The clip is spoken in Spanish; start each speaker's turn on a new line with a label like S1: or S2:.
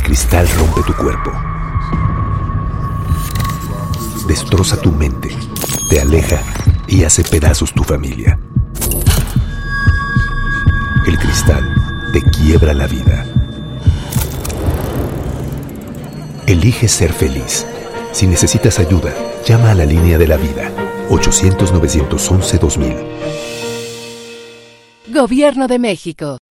S1: cristal rompe tu cuerpo, destroza tu mente, te aleja y hace pedazos tu familia. El cristal te quiebra la vida. Elige ser feliz. Si necesitas ayuda, llama a la línea de la vida, 800-911-2000.
S2: Gobierno de México.